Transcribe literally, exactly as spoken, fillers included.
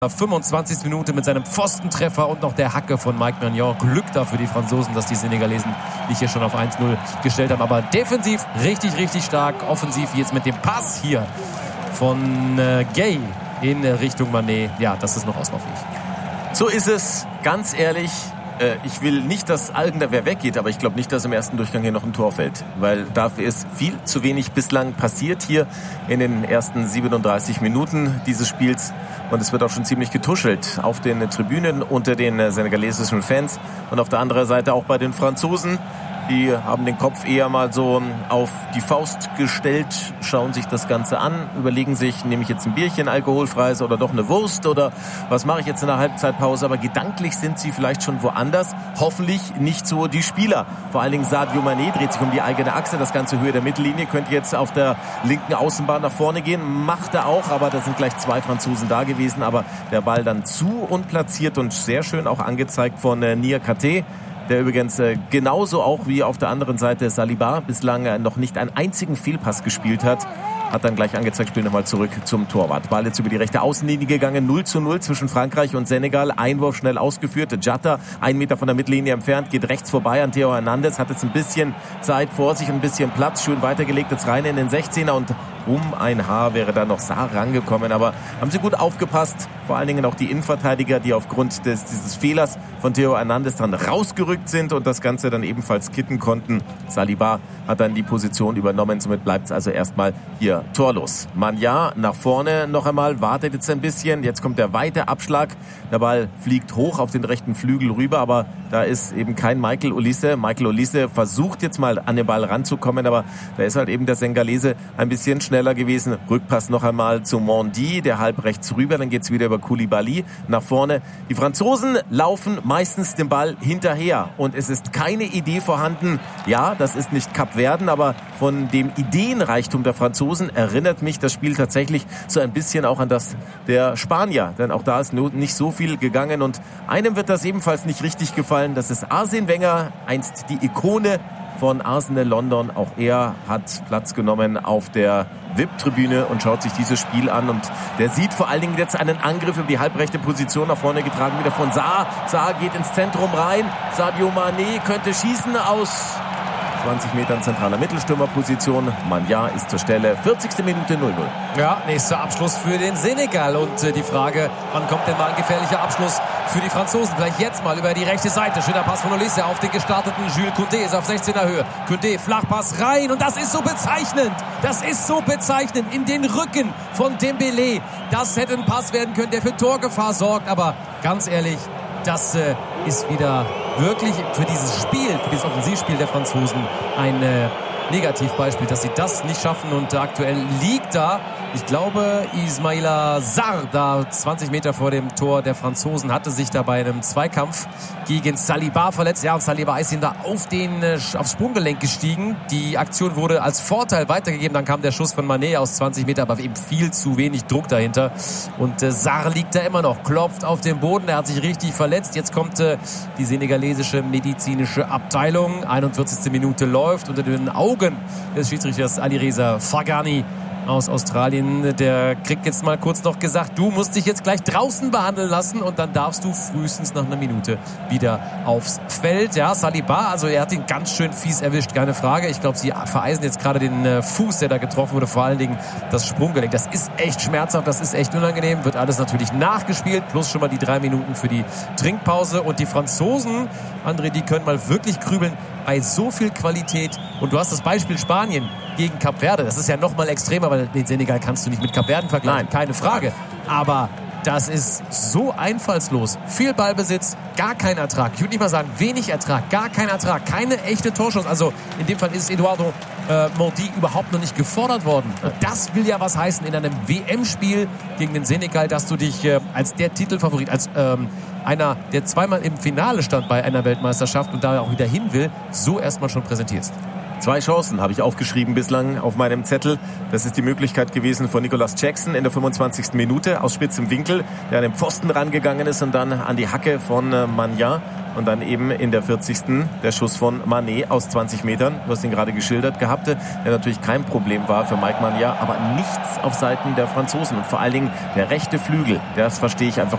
fünfundzwanzigste Minute mit seinem Pfostentreffer und noch der Hacke von Mike Maignan. Glück da für die Franzosen, dass die Senegalesen nicht hier schon auf eins null gestellt haben. Aber defensiv richtig, richtig stark. Offensiv jetzt mit dem Pass hier von äh, Gay in Richtung Mané. Ja, das ist noch ausbaufähig. So ist es, ganz ehrlich. Ich will nicht, dass irgendwer weggeht, aber ich glaube nicht, dass im ersten Durchgang hier noch ein Tor fällt. Weil dafür ist viel zu wenig bislang passiert hier in den ersten siebenunddreißig Minuten dieses Spiels. Und es wird auch schon ziemlich getuschelt auf den Tribünen unter den senegalesischen Fans. Und auf der anderen Seite auch bei den Franzosen. Die haben den Kopf eher mal so auf die Faust gestellt, schauen sich das Ganze an, überlegen sich, nehme ich jetzt ein Bierchen, alkoholfreies oder doch eine Wurst oder was mache ich jetzt in der Halbzeitpause? Aber gedanklich sind sie vielleicht schon woanders. Hoffentlich nicht so die Spieler. Vor allen Dingen Sadio Mané dreht sich um die eigene Achse, das Ganze Höhe der Mittellinie, könnte jetzt auf der linken Außenbahn nach vorne gehen, macht er auch, aber da sind gleich zwei Franzosen da gewesen, aber der Ball dann zu unplatziert und sehr schön auch angezeigt von äh, Niakate. Der übrigens äh, genauso auch wie auf der anderen Seite Saliba bislang äh, noch nicht einen einzigen Fehlpass gespielt hat. Hat dann gleich angezeigt, Spiel nochmal zurück zum Torwart. Ball jetzt über die rechte Außenlinie gegangen, null zu null zwischen Frankreich und Senegal. Einwurf schnell ausgeführt. Jata, ein Meter von der Mittellinie entfernt, geht rechts vorbei an Theo Hernandez. Hat jetzt ein bisschen Zeit vor sich, ein bisschen Platz. Schön weitergelegt, jetzt rein in den sechzehner und um ein Haar wäre da noch Sarr rangekommen. Aber haben sie gut aufgepasst. Vor allen Dingen auch die Innenverteidiger, die aufgrund des, dieses Fehlers von Theo Hernandez dann rausgerückt sind und das Ganze dann ebenfalls kitten konnten. Saliba hat dann die Position übernommen. Somit bleibt es also erstmal hier torlos. Maignan nach vorne noch einmal, wartet jetzt ein bisschen. Jetzt kommt der weite Abschlag. Der Ball fliegt hoch auf den rechten Flügel rüber, aber da ist eben kein Michael Olise. Michael Olise versucht jetzt mal an den Ball ranzukommen, aber da ist halt eben der Senegalese ein bisschen schneller gewesen. Rückpass noch einmal zu Mondi, der halb rechts rüber, dann geht's wieder über Koulibaly nach vorne. Die Franzosen laufen meistens den Ball hinterher und es ist keine Idee vorhanden. Ja, das ist nicht Kapverden, aber von dem Ideenreichtum der Franzosen erinnert mich das Spiel tatsächlich so ein bisschen auch an das der Spanier, denn auch da ist nicht so viel gegangen und einem wird das ebenfalls nicht richtig gefallen. Das ist Arsene Wenger, einst die Ikone von Arsenal London. Auch er hat Platz genommen auf der V I P-Tribüne und schaut sich dieses Spiel an. Und der sieht vor allen Dingen jetzt einen Angriff über die halbrechte Position nach vorne getragen, wieder von Sarr. Sarr geht ins Zentrum rein. Sadio Mané könnte schießen aus zwanzig Metern zentraler Mittelstürmerposition. Maignan ist zur Stelle. vierzigste Minute null null. Ja, nächster Abschluss für den Senegal. Und äh, die Frage, wann kommt denn mal ein gefährlicher Abschluss für die Franzosen? Gleich jetzt mal über die rechte Seite. Schöner Pass von Olise auf den gestarteten Jules Koundé. Ist auf sechzehner Höhe. Koundé, Flachpass rein. Und das ist so bezeichnend. Das ist so bezeichnend. In den Rücken von Dembélé. Das hätte ein Pass werden können, der für Torgefahr sorgt. Aber ganz ehrlich, das äh, ist wieder wirklich für dieses Spiel, für dieses Offensivspiel der Franzosen ein äh, Negativbeispiel, dass sie das nicht schaffen. Und aktuell liegt da, ich glaube, Ismaila Sarr da zwanzig Meter vor dem Tor der Franzosen, hatte sich da bei einem Zweikampf gegen Saliba verletzt. Ja, und Saliba ist ihm da auf den, äh, aufs Sprunggelenk gestiegen. Die Aktion wurde als Vorteil weitergegeben. Dann kam der Schuss von Mané aus zwanzig Meter, aber eben viel zu wenig Druck dahinter. Und äh, Sarr liegt da immer noch, klopft auf den Boden. Er hat sich richtig verletzt. Jetzt kommt äh, die senegalesische medizinische Abteilung. einundvierzigste Minute läuft unter den Augen des Schiedsrichters Alireza Fagani aus Australien. Der kriegt jetzt mal kurz noch gesagt, du musst dich jetzt gleich draußen behandeln lassen und dann darfst du frühestens nach einer Minute wieder aufs Feld. Ja, Saliba, also er hat ihn ganz schön fies erwischt, keine Frage. Ich glaube, sie vereisen jetzt gerade den Fuß, der da getroffen wurde, vor allen Dingen das Sprunggelenk. Das ist echt schmerzhaft, das ist echt unangenehm, wird alles natürlich nachgespielt, plus schon mal die drei Minuten für die Trinkpause. Und die Franzosen, André, die können mal wirklich grübeln bei so viel Qualität. Und du hast das Beispiel Spanien gegen Kap Verde. Das ist ja noch mal extremer, weil den Senegal kannst du nicht mit Kap Verden vergleichen. Nein, keine Frage. Aber das ist so einfallslos. Viel Ballbesitz, gar kein Ertrag. Ich würde nicht mal sagen, wenig Ertrag, gar kein Ertrag. Keine echte Torchance. Also in dem Fall ist Eduardo äh, Mondi überhaupt noch nicht gefordert worden. Und das will ja was heißen in einem W M-Spiel gegen den Senegal, dass du dich äh, als der Titelfavorit, als ähm, einer, der zweimal im Finale stand bei einer Weltmeisterschaft und da auch wieder hin will, so erstmal schon präsentierst. Zwei Chancen habe ich aufgeschrieben bislang auf meinem Zettel. Das ist die Möglichkeit gewesen von Nicolas Jackson in der fünfundzwanzigsten Minute aus spitzem Winkel, der an den Pfosten rangegangen ist und dann an die Hacke von äh, Maignan. Und dann eben in der vierzigsten der Schuss von Mané aus zwanzig Metern. Du hast ihn gerade geschildert gehabt, der natürlich kein Problem war für Mike Maignan, aber nichts auf Seiten der Franzosen. Und vor allen Dingen der rechte Flügel, das verstehe ich einfach